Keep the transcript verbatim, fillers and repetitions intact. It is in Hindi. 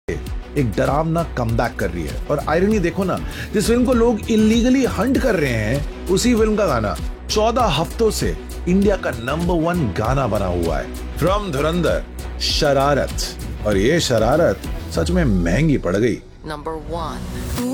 एक डरावना कमबैक कर रही है। और आयरनी देखो ना, जिस फिल्म को लोग इलीगली हंट कर रहे हैं, उसी फिल्म का गाना चौदह हफ्तों से इंडिया का नंबर वन गाना बना हुआ है। फ्रॉम धुरंधर, शरारत। और ये शरारत सच में महंगी पड़ गई। Number one.